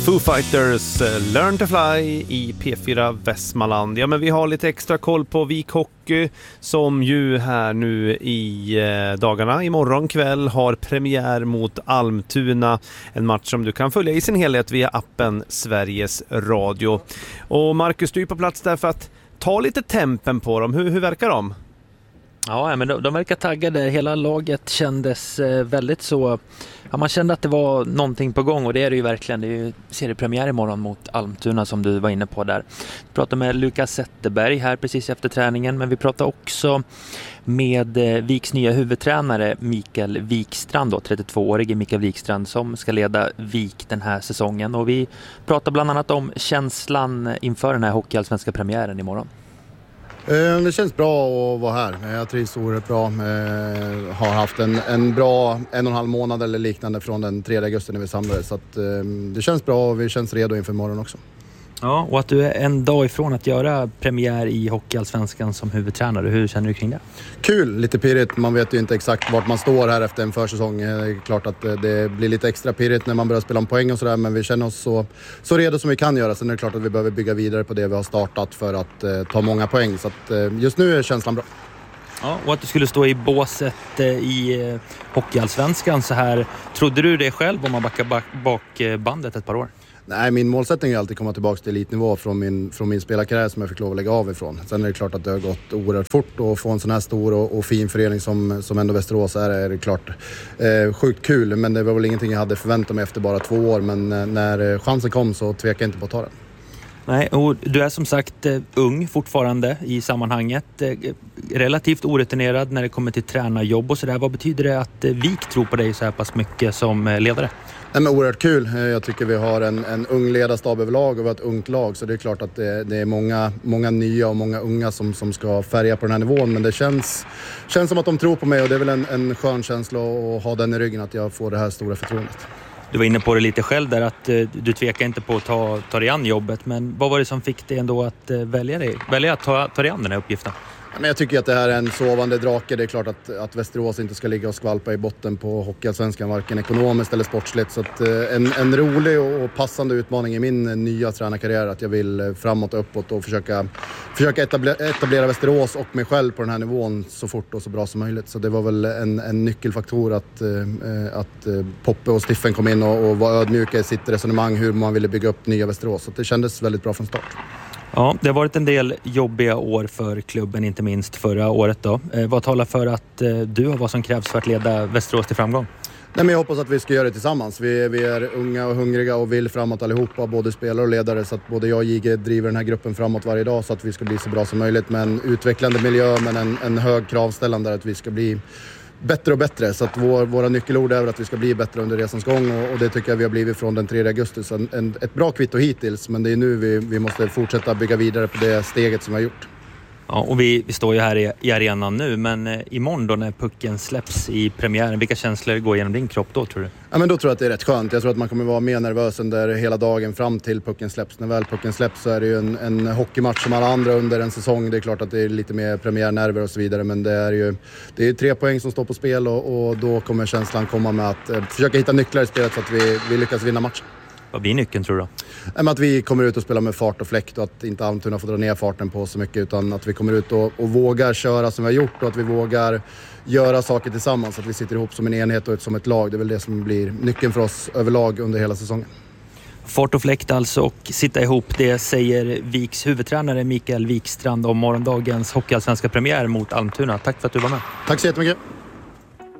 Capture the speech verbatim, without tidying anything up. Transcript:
Foo Fighters Learn to Fly i P fyra Västmanland. Ja, men vi har lite extra koll på Vik Hockey som ju här nu i eh, dagarna, imorgon kväll, har premiär mot Almtuna. En match som du kan följa i sin helhet via appen Sveriges Radio. Och Marcus, du är på plats där för att ta lite tempen på dem. Hur, hur verkar de? Ja, men de, de verkar taggade. Hela laget kändes eh, väldigt så... Ja, man kände att det var någonting på gång, och det är det ju verkligen. Det är ju seriepremiär imorgon mot Almtuna som du var inne på där. Vi pratade med Lukas Zetterberg här precis efter träningen, men vi pratade också med eh, Viks nya huvudtränare Mikael Wikstrand, då, trettiotvåårige Mikael Wikstrand, som ska leda Vik den här säsongen. Och vi pratade bland annat om känslan inför den här hockeyallsvenska premiären imorgon. Det känns bra att vara här. Jag trivs oerhört bra. Jag har haft en, en bra en och en halv månad eller liknande från den tredje augusti när vi samlades. Så att, det känns bra och vi känns redo inför imorgon också. Ja, och att du är en dag ifrån att göra premiär i hockeyallsvenskan som huvudtränare. Hur känner du kring det? Kul, lite pirrigt. Man vet ju inte exakt vart man står här efter en försäsong. Det är klart att det blir lite extra pirrigt när man börjar spela om poäng och sådär. Men vi känner oss så, så redo som vi kan göra. Sen är det klart att vi behöver bygga vidare på det vi har startat för att eh, ta många poäng. Så att, eh, just nu är känslan bra. Ja, och att du skulle stå i båset eh, i eh, hockeyallsvenskan så här. Trodde du det själv om man backar bak, bak eh, bandet ett par år? Nej, min målsättning är alltid att komma tillbaka till elitnivå från min, från min spelarkarriär som jag fick lov att lägga av ifrån. Sen är det klart att det har gått oerhört fort, och få en sån här stor och, och fin förening som, som ändå Västerås är, är det klart eh, sjukt kul. Men det var väl ingenting jag hade förväntat mig efter bara två år. Men eh, när chansen kom så tvekade jag inte på att ta den. Nej, och du är som sagt eh, ung fortfarande i sammanhanget. Eh, relativt orutinerad när det kommer till tränarjobb och sådär. Vad betyder det att eh, Vik tror på dig så här pass mycket som eh, ledare? Nej, men oerhört kul. Jag tycker vi har en, en ung ledarstab överlag och vi har ett ungt lag. Så det är klart att det, det är många, många nya och många unga som, som ska färga på den här nivån. Men det känns, känns som att de tror på mig, och det är väl en, en skön känsla att ha den i ryggen, att jag får det här stora förtroendet. Du var inne på det lite själv där, att eh, du tvekar inte på att ta, ta dig an jobbet. Men vad var det som fick dig ändå att eh, välja, dig, välja att ta, ta dig an den här uppgiften? Men jag tycker att det här är en sovande drake. Det är klart att, att Västerås inte ska ligga och skvalpa i botten på hockeyallsvenskan, varken ekonomiskt eller sportsligt. Så att, en, en rolig och passande utmaning i min nya tränarkarriär, att jag vill framåt och uppåt och försöka, försöka etablera, etablera Västerås och mig själv på den här nivån så fort och så bra som möjligt. Så det var väl en, en nyckelfaktor att, att Poppe och Stiffen kom in och, och var ödmjuka i sitt resonemang hur man ville bygga upp nya Västerås. Så det kändes väldigt bra från start. Ja, det har varit en del jobbiga år för klubben, inte minst förra året då. Eh, vad talar för att eh, du har vad som krävs för att leda Västerås till framgång? Nej, men jag hoppas att vi ska göra det tillsammans. Vi, vi är unga och hungriga och vill framåt allihopa, både spelare och ledare. Så att både jag och Jige driver den här gruppen framåt varje dag så att vi ska bli så bra som möjligt. Med en utvecklande miljö, men en, en hög kravställande att vi ska bli bättre och bättre. Så att vår, våra nyckelord är att vi ska bli bättre under resans gång, och, och det tycker jag vi har blivit från den tredje augusti. Så en, en, ett bra kvitto hittills, men det är nu vi, vi måste fortsätta bygga vidare på det steget som vi har gjort. Ja, och vi, vi står ju här i, i arenan nu, men eh, imorgon då när pucken släpps i premiären, vilka känslor går genom din kropp då, tror du? Ja, men då tror jag att det är rätt skönt. Jag tror att man kommer vara mer nervös under hela dagen fram till pucken släpps. När väl pucken släpps så är det ju en, en hockeymatch som alla andra under en säsong. Det är klart att det är lite mer premiärnerver och så vidare, men det är ju det är tre poäng som står på spel, och, och då kommer känslan komma med att eh, försöka hitta nycklar i spelet så att vi, vi lyckas vinna matchen. Vad blir nyckeln, tror du? Nej, att vi kommer ut och spelar med fart och fläkt, och att inte Almtuna får dra ner farten på så mycket, utan att vi kommer ut och, och vågar köra som vi har gjort, och att vi vågar göra saker tillsammans, att vi sitter ihop som en enhet och som ett lag. Det är väl det som blir nyckeln för oss överlag under hela säsongen. Fart och fläkt alltså, och sitta ihop, det säger Viks huvudtränare Mikael Wikstrand om morgondagens hockeyallsvenska premiär mot Almtuna. Tack för att du var med. Tack så jättemycket.